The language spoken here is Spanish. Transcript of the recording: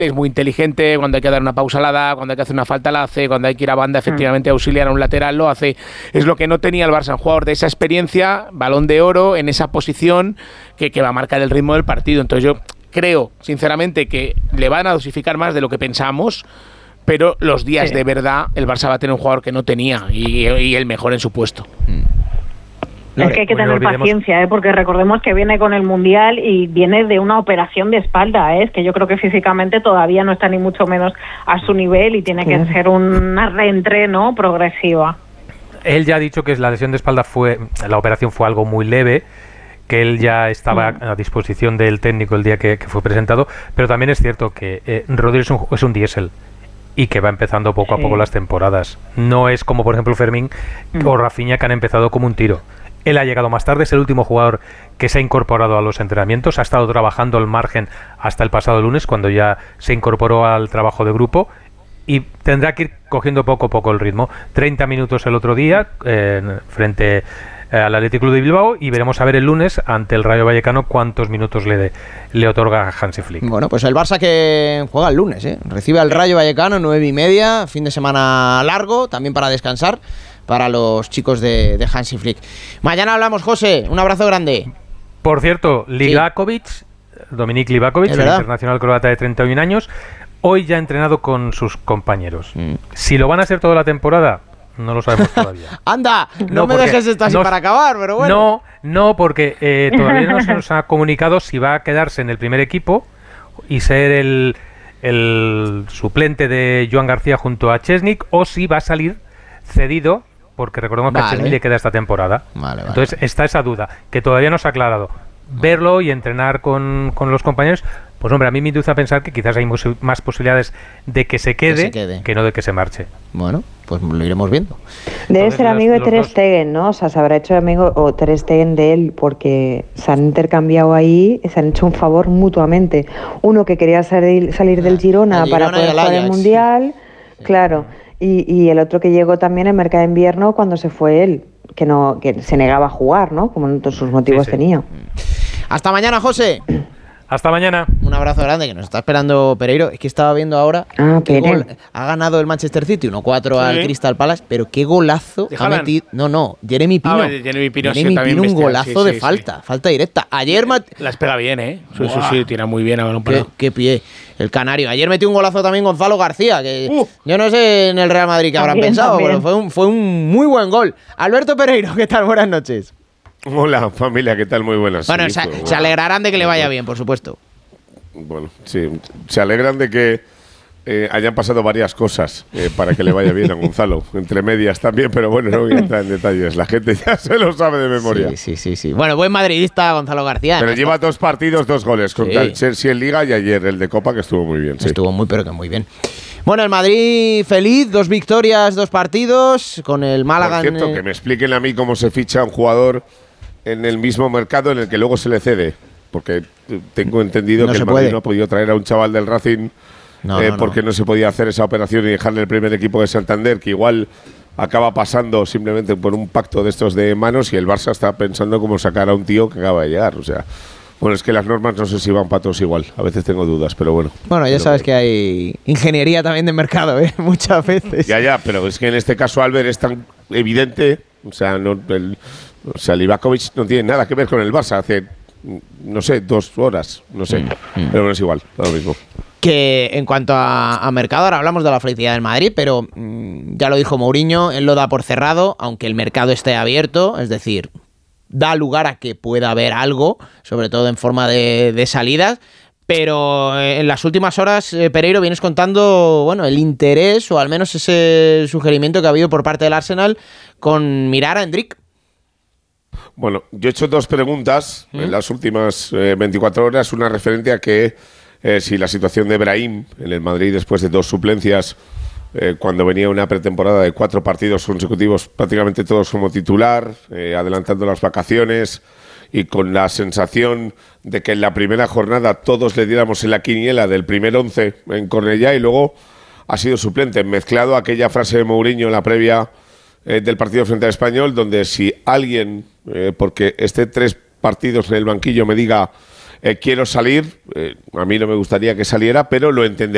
es muy inteligente, cuando hay que dar una pausa la da, cuando hay que hacer una falta la hace, cuando hay que ir a banda efectivamente a auxiliar a un lateral lo hace. Es lo que no tenía el Barça, un jugador de esa experiencia, Balón de Oro, en esa posición que va a marcar el ritmo del partido. Entonces yo creo, sinceramente, que le van a dosificar más de lo que pensamos, pero los días de verdad el Barça va a tener un jugador que no tenía y el mejor en su puesto. Es que hay que tener paciencia, porque recordemos que viene con el Mundial y viene de una operación de espalda, es que yo creo que físicamente todavía no está ni mucho menos a su nivel y tiene que ser una reentreno progresiva. Él ya ha dicho que la lesión de espalda la operación fue algo muy leve, que él ya estaba a disposición del técnico el día que fue presentado, pero también es cierto que Rodri es un diésel y que va empezando poco a poco las temporadas. No es como, por ejemplo, Fermín o Rafinha, que han empezado como un tiro. Él ha llegado más tarde, es el último jugador que se ha incorporado a los entrenamientos, ha estado trabajando al margen hasta el pasado lunes, cuando ya se incorporó al trabajo de grupo, y tendrá que ir cogiendo poco a poco el ritmo. 30 minutos el otro día frente al Athletic Club de Bilbao, y veremos a ver el lunes ante el Rayo Vallecano cuántos minutos le otorga a Hansi Flick. Bueno, pues el Barça que juega el lunes, recibe al Rayo Vallecano 9:30, fin de semana largo, también para descansar para los chicos de Hansi Flick. Mañana hablamos, José, un abrazo grande. Por cierto, Dominik Livakovic, el internacional croata de 31 años, hoy ya ha entrenado con sus compañeros. Si lo van a hacer toda la temporada, no lo sabemos todavía. ¡Anda! No me dejes esto así para acabar, pero bueno. No, porque todavía no se nos ha comunicado si va a quedarse en el primer equipo y ser el suplente de Joan García junto a Chesnik, o si va a salir cedido, porque recordemos que a Chesney le queda esta temporada. Entonces está esa duda, que todavía no se ha aclarado. Verlo y entrenar con los compañeros, pues hombre, a mí me induce a pensar que quizás hay más posibilidades de que se quede que no de que se marche. Bueno, pues lo iremos viendo. Debe ser amigo de Ter Stegen, ¿no? O sea, se habrá hecho amigo o Ter Stegen de él, porque se han intercambiado ahí, se han hecho un favor mutuamente. Uno que quería salir del Girona para poder jugar el Mundial, claro. Y el otro que llegó también en mercado de invierno cuando se fue él, que se negaba a jugar, ¿no? Como todos sus motivos tenía. Hasta mañana, José. Hasta mañana. Un abrazo grande, que nos está esperando Pereiro. Es que estaba viendo ahora qué gol. Ha ganado el Manchester City 1-4 al Crystal Palace, pero qué golazo ha metido. No, Jeremy Pino. Jeremy Pino, un golazo de falta directa. Ayer las pega bien, Sí, tira muy bien a balón parado. Qué pie. El canario. Ayer metió un golazo también Gonzalo García, que yo no sé en el Real Madrid qué habrán pensado, pero fue un muy buen gol. Alberto Pereiro, ¿qué tal? Buenas noches. Hola, familia, ¿qué tal? Muy buenas. Bueno, se alegrarán de que le vaya bien, por supuesto. Bueno, sí, se alegran de que hayan pasado varias cosas para que le vaya bien a Gonzalo, entre medias también, pero bueno, no voy a entrar en detalles, la gente ya se lo sabe de memoria. Sí. Bueno, buen madridista Gonzalo García. Pero lleva 2 partidos, 2 goles, contra el Chelsea en Liga y ayer el de Copa, que estuvo muy bien. Estuvo muy bien. Bueno, el Madrid feliz, 2 victorias, 2 partidos, con el Málaga. Por cierto, que me expliquen a mí cómo se ficha un jugador en el mismo mercado en el que luego se le cede, porque tengo entendido que el Madrid no ha podido traer a un chaval del Racing porque no se podía hacer esa operación y dejarle el primer equipo de Santander, que igual acaba pasando simplemente por un pacto de estos de manos, y el Barça está pensando cómo sacar a un tío que acaba de llegar. O sea, bueno, es que las normas no sé si van para todos igual, a veces tengo dudas, pero bueno. Bueno, ya sabes que hay ingeniería también de mercado, muchas veces. Ya, pero es que en este caso Albert es tan evidente, o sea, Livakovic no tiene nada que ver con el Barça hace, no sé, 2 horas, no sé, pero no es igual, lo mismo. Que en cuanto a mercado, ahora hablamos de la felicidad del Madrid, pero ya lo dijo Mourinho, él lo da por cerrado, aunque el mercado esté abierto, es decir, da lugar a que pueda haber algo, sobre todo en forma de salidas, pero en las últimas horas, Pereiro, vienes contando, bueno, el interés, o al menos ese sugerimiento que ha habido por parte del Arsenal con mirar a Endrick. Bueno, yo he hecho 2 preguntas en las últimas 24 horas, una referente a que si la situación de Brahim en el Madrid después de 2 suplencias, cuando venía una pretemporada de 4 partidos consecutivos, prácticamente todos como titular, adelantando las vacaciones y con la sensación de que en la primera jornada todos le diéramos en la quiniela del primer 11 en Cornellá, y luego ha sido suplente, mezclado aquella frase de Mourinho en la previa del partido frente al Español, donde si alguien, porque esté 3 partidos en el banquillo, me diga quiero salir, a mí no me gustaría que saliera, pero lo entendería.